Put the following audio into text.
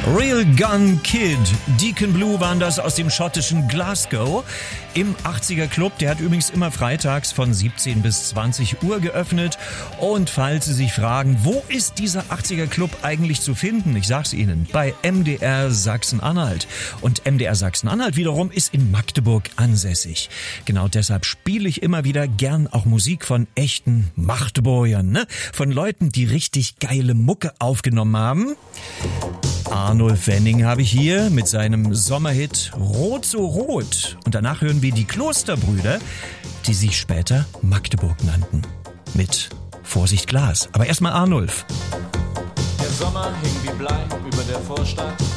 Real Gun Kid, Deacon Blue waren das aus dem schottischen Glasgow im 80er Club. Der hat übrigens immer freitags von 17 bis 20 Uhr geöffnet. Und falls Sie sich fragen, wo ist dieser 80er Club eigentlich zu finden? Ich sag's Ihnen, bei MDR Sachsen-Anhalt. Und MDR Sachsen-Anhalt wiederum ist in Magdeburg ansässig. Genau deshalb spiele ich immer wieder gern auch Musik von echten Magdeburgern, ne? Von Leuten, die richtig geile Mucke aufgenommen haben. Arnulf Wenning habe ich hier mit seinem Sommerhit Rot so rot. Und danach hören wir die Klosterbrüder, die sich später Magdeburg nannten. Mit Vorsicht Glas. Aber erstmal Arnulf. Der Sommer hing wie Blei über der Vorstadt.